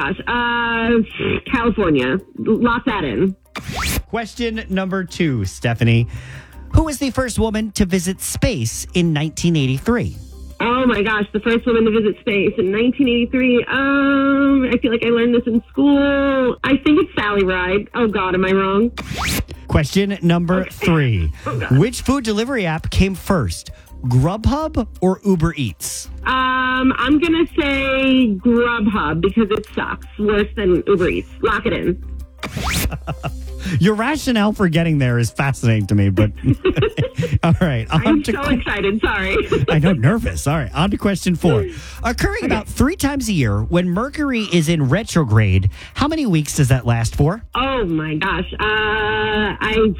gosh. California. Lock that in. Question number 2, Stephanie. Who was the first woman to visit space in 1983? Oh my gosh, the first woman to visit space in 1983. I feel like I learned this in school. I think it's Sally Ride. Oh God, am I wrong? Question number 3. Which food delivery app came first? Grubhub or Uber Eats? I'm gonna say Grubhub because it sucks worse than Uber Eats. Lock it in. Your rationale for getting there is fascinating to me, but all right. I'm so excited. Sorry. I know, nervous. All right, on to question 4. Occurring about 3 times a year, when Mercury is in retrograde, how many weeks does that last for? Oh my gosh. I'm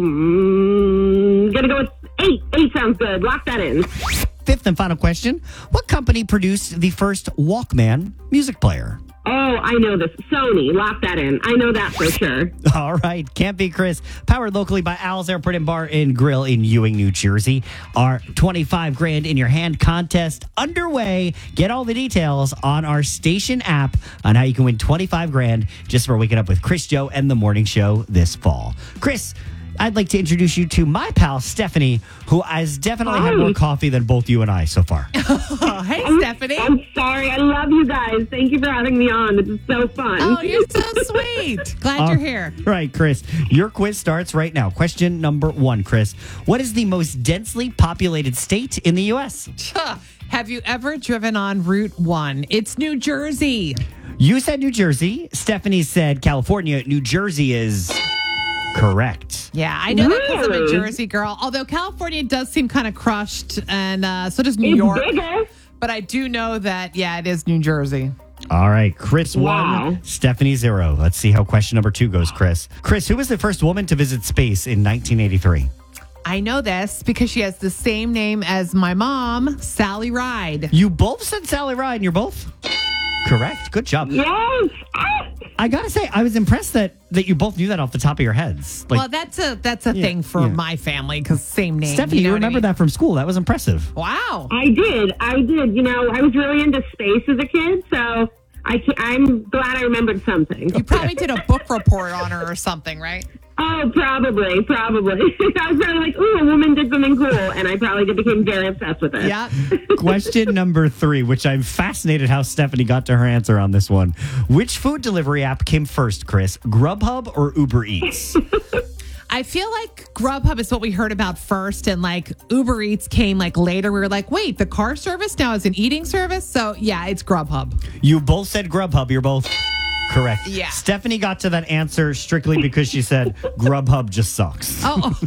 gonna go with 8. 8 sounds good. Lock that in. 5th and final question. What company produced the first Walkman music player? Oh, I know this. Sony. Lock that in. I know that for sure. All right. Can't Be Chris. Powered locally by Al's Airport and Bar and Grill in Ewing, New Jersey. Our 25 grand in your hand contest underway. Get all the details on our station app on how you can win 25 grand just for waking up with Chris, Joe, and the morning show this fall. Chris, I'd like to introduce you to my pal, Stephanie, who has definitely had more coffee than both you and I so far. Hey, Stephanie. I'm sorry. I love you guys. Thank you for having me on. This is so fun. Oh, you're so sweet. Glad you're here. Right, Chris. Your quiz starts right now. Question number 1, Chris. What is the most densely populated state in the U.S.? Have you ever driven on Route 1? It's New Jersey. You said New Jersey. Stephanie said California. New Jersey is correct. Yeah, I know that because I'm a Jersey girl. Although California does seem kind of crushed, and so does New York. Bigger. But I do know that, yeah, it is New Jersey. All right, Chris Wow. 1, Stephanie 0. Let's see how question number 2 goes, Chris. Chris, who was the first woman to visit space in 1983? I know this because she has the same name as my mom, Sally Ride. You both said Sally Ride, and you're both correct. Good job. Yes. I gotta say, I was impressed that you both knew that off the top of your heads. Like, Well, that's a thing for my family because same name. Stephanie, you remember that from school. That was impressive. Wow. I did. You know, I was really into space as a kid, so I'm glad I remembered something. You probably did a book report on her or something, right? Oh, probably. I was probably like, ooh, a woman did something cool, and I probably became very obsessed with it. Yeah. Question number 3, which I'm fascinated how Stephanie got to her answer on this one. Which food delivery app came first, Chris? Grubhub or Uber Eats? I feel like Grubhub is what we heard about first, and like Uber Eats came like later. We were like, wait, the car service now is an eating service? So yeah, it's Grubhub. You both said Grubhub. You're both correct. Yeah. Stephanie got to that answer strictly because she said Grubhub just sucks. Oh.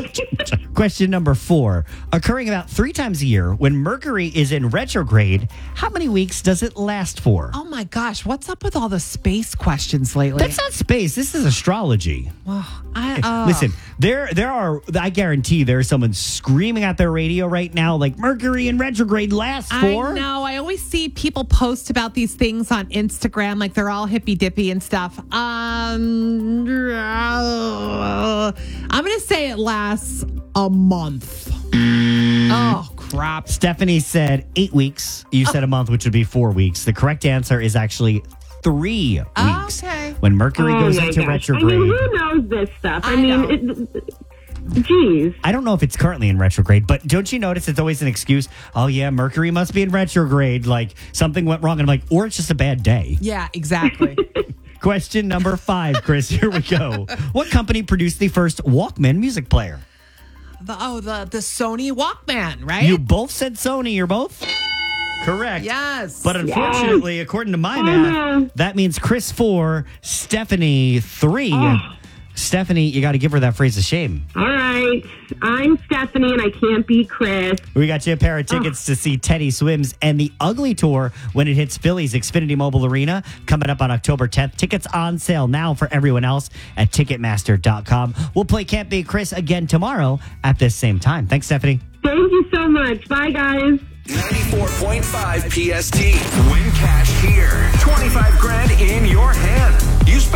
Question number 4. Occurring about 3 times a year, when Mercury is in retrograde, how many weeks does it last for? Oh my gosh, what's up with all the space questions lately? That's not space. This is astrology. Listen, there are, I guarantee there's someone screaming at their radio right now like Mercury in retrograde lasts for. I know. I always see people post about these things on Instagram, like they're all hippy dippy and stuff. I'm going to say it lasts a month. Oh, crap. Stephanie said 8 weeks. You said a month, which would be 4 weeks. The correct answer is actually 3 weeks. Okay. When Mercury goes into retrograde. I mean, who knows this stuff? Geez. I don't know if it's currently in retrograde, but don't you notice it's always an excuse? Oh, yeah, Mercury must be in retrograde. Like something went wrong. And I'm like, or it's just a bad day. Yeah, exactly. Question number 5, Chris. Here we go. What company produced the first Walkman music player? The Sony Walkman, right? You both said Sony. You're both correct. Yes. But unfortunately, according to my math, that means Chris 4, Stephanie 3. Stephanie, you got to give her that phrase of shame. All right. I'm Stephanie, and I can't be Chris. We got you a pair of tickets to see Teddy Swims and the Ugly Tour when it hits Philly's Xfinity Mobile Arena coming up on October 10th. Tickets on sale now for everyone else at Ticketmaster.com. We'll play Can't Be Chris again tomorrow at this same time. Thanks, Stephanie. Thank you so much. Bye, guys. 94.5 PST. Win cash here. 25 grand in your hand. You spend